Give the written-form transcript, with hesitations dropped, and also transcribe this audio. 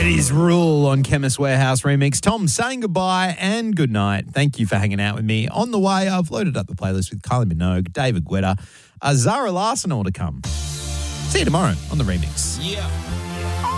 It is Rule on Chemist Warehouse Remix. Tom saying goodbye and good night. Thank you for hanging out with me. On the way, I've loaded up the playlist with Kylie Minogue, David Guetta, Zara Larson all to come. See you tomorrow on the Remix. Yeah.